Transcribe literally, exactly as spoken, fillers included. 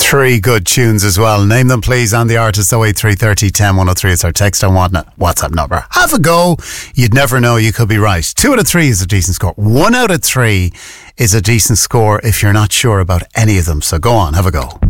Three good tunes as well. Name them please, and the artist. oh eight three thirty ten one oh three. It's our text on WhatsApp number. Have a go. You'd never know, you could be right. Two out of three is a decent score. One out of three is a decent score if you're not sure about any of them. So go on, have a go.